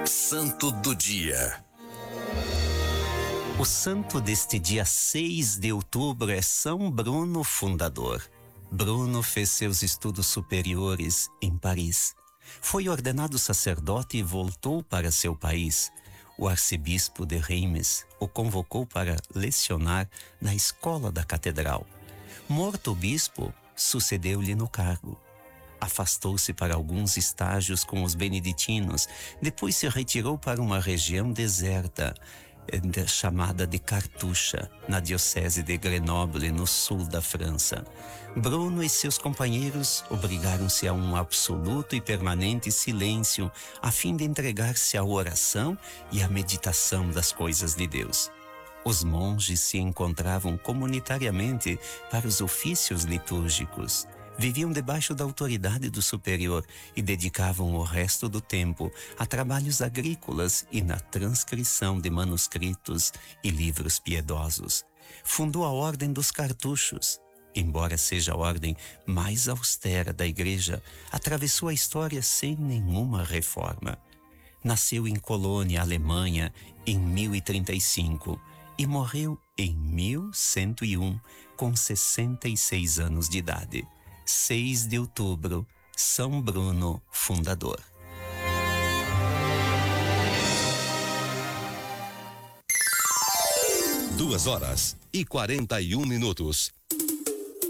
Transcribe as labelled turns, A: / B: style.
A: Santo do dia.
B: O santo deste dia 6 de outubro é São Bruno Fundador. Bruno fez seus estudos superiores em Paris. Foi ordenado sacerdote e voltou para seu país. O arcebispo de Reims o convocou para lecionar na escola da catedral. Morto o bispo, sucedeu-lhe no cargo. Afastou-se para alguns estágios com os beneditinos, depois se retirou para uma região deserta, chamada de Cartucha, na diocese de Grenoble, no sul da França. Bruno e seus companheiros obrigaram-se a um absoluto e permanente silêncio, a fim de entregar-se à oração e à meditação das coisas de Deus. Os monges se encontravam comunitariamente para os ofícios litúrgicos. Viviam debaixo da autoridade do superior e dedicavam o resto do tempo a trabalhos agrícolas e na transcrição de manuscritos e livros piedosos. Fundou a Ordem dos Cartuchos. Embora seja a ordem mais austera da Igreja, atravessou a história sem nenhuma reforma. Nasceu em Colônia, Alemanha, em 1035 e morreu em 1101, com 66 anos de idade. 6 de outubro, São Bruno Fundador.
A: Duas horas e 41 minutos.